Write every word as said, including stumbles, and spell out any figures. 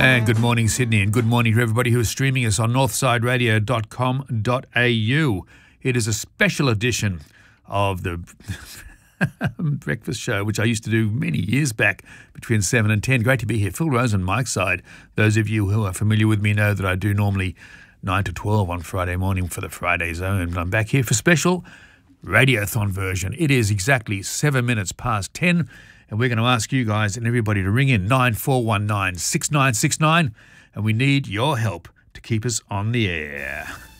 And good morning, Sydney, and good morning to everybody who is streaming us on northside radio dot com dot a u. It is a special edition of the breakfast show, which I used to do many years back between seven and ten. Great to be here. Phil Rose on Mike's side. Those of you who are familiar with me know that I do normally nine to twelve on Friday morning for the Friday Zone. But I'm back here for special Radiothon version. It is exactly seven minutes past ten. And we're going to ask you guys and everybody to ring in nine four one nine, six nine six nine, and we need your help to keep us on the air.